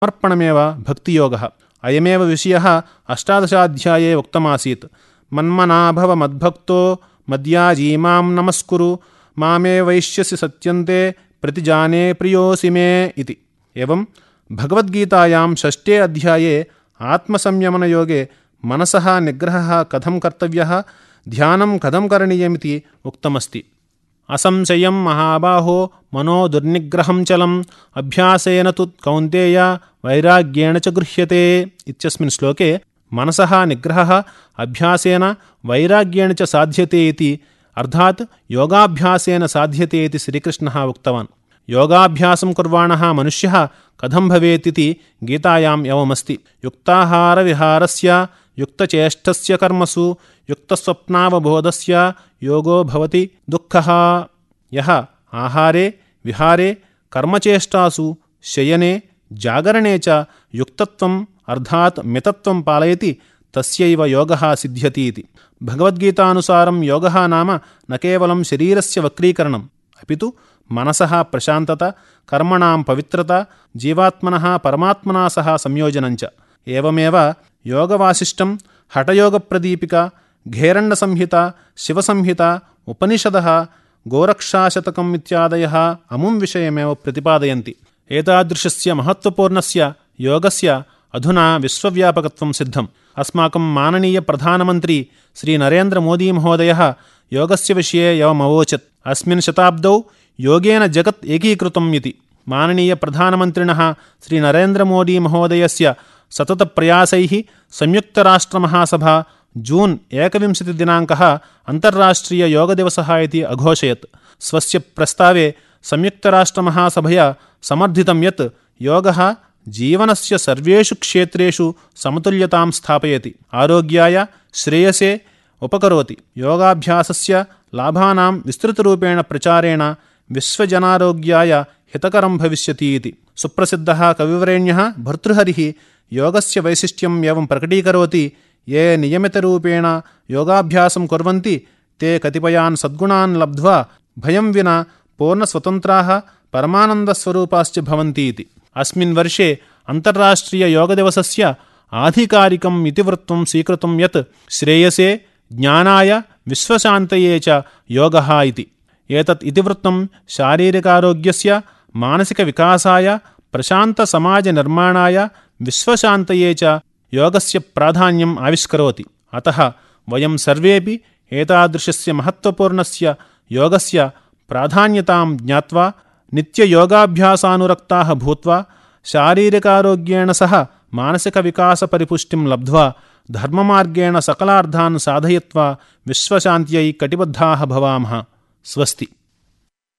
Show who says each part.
Speaker 1: समर्पणमेव भक्तियोगः। अयमेव विषयः 18 उक्तमासीत्। मन्मनाभव मद्भक्तो मद्याजीमां नमस्कुरु मामे वैश्यसि सत्यन्ते प्रतिजाने प्रियोऽसि मे इति। एवं भगवद्गीतायां 6 अध्याये आत्मसंयमनयोगे मनसः निग्रहः कथं कर्तव्यः, ध्यानं कथं करणीयमिति उक्तमस्ति। असंशयं महाबाहो मनो दुर्निग्रहं चलम् अभ्यासेन तु कौन्तेय वैराग्येण च गृह्यते इत्यस्मिन् श्लोके मनसः निग्रहः अभ्यासेन वैराग्येण च साध्यते इति, अर्थात् योगाभ्यासेन साध्यते इति श्रीकृष्णः उक्तवान्। योगाभ्यासं कुर्वाणः मनुष्यः कथं भवेत् इति गीतायाम् एवमस्ति। युक्ताहारविहारस्य युक्तचेष्टस्य कर्मसु युक्तस्वप्नावबोधस्य योगो भवति दुःखः। यः आहारे विहारे कर्मचेष्टासु शयने जागरणे च युक्तत्वम् अर्थात् मितत्वं पालयति तस्यैव योगः सिद्ध्यति इति। भगवद्गीतानुसारं योगः नाम न केवलं शरीरस्य वक्रीकरणम् अपितु मनसः प्रशान्तता, कर्मणां पवित्रता, जीवात्मनः परमात्मना सह संयोजनञ्च। एवमेव योगवासिष्ठं, हठयोगप्रदीपिका, घेरण्डसंहिता, शिवसंहिता, उपनिषदः, गोरक्षाशतकम् इत्यादयः अमुं विषयमेव प्रतिपादयन्ति। एतादृशस्य महत्त्वपूर्णस्य योगस्य अधुना विश्वव्यापकत्वं सिद्धम्। अस्माकं माननीयप्रधानमन्त्री श्री नरेन्द्रमोदीमहोदयः योगस्य विषये एवमवोचत्। अस्मिन् शताब्दौ योगेन जगत् एकीकृतम् इति। माननीयप्रधानमन्त्रिणः श्री नरेन्द्रमोदीमहोदयस्य सततप्रयासैः संयुक्तराष्ट्रमहासभा जून् 21 दिनाङ्कः अन्ताराष्ट्रिययोगदिवसः इति अघोषयत्। स्वस्य प्रस्तावे संयुक्तराष्ट्रमहासभया समर्थितं यत् योगः जीवनस्य सर्वेषु क्षेत्रेषु समतुल्यतां स्थापयति, आरोग्याय श्रेयसे उपकरोति। योगाभ्यासस्य लाभानां विस्तृतरूपेण प्रचारेण विश्वजनारोग्याय हितकरं भविष्यति इति। सुप्रसिद्धः कविवरेण्यः भर्तृहरिः योगस्य वैशिष्ट्यम् एवं प्रकटीकरोति। ये नियमितरूपेण योगाभ्यासं कुर्वन्ति ते कतिपयान् सद्गुणान् लब्ध्वा भयं विना पूर्णस्वतन्त्राः परमानन्दस्वरूपाश्च भवन्ति इति। अस्मिन् वर्षे अन्ताराष्ट्रिययोगदिवसस्य आधिकारिकम् इतिवृत्तं स्वीकृतं यत् श्रेयसे ज्ञानाय विश्वशान्तये च योगः इति। एतत् इतिवृत्तं शारीरिकारोग्यस्य, मानसिकविकासाय, प्रशान्तसमाजनिर्माणाय, विश्वशान्तये च योगस्य प्राधान्यम् आविष्करोति। अतः वयं सर्वेपि एतादृशस्य महत्त्वपूर्णस्य योगस्य प्राधान्यतां ज्ञात्वा नित्ययोगाभ्यासानुरक्ताः भूत्वा शारीरिकारोग्येण सह मानसिकविकासपरिपुष्टिं लब्ध्वा धर्ममार्गेण सकलार्थान् साधयित्वा विश्वशान्त्यै कटिबद्धाः भवामः। स्वस्ति।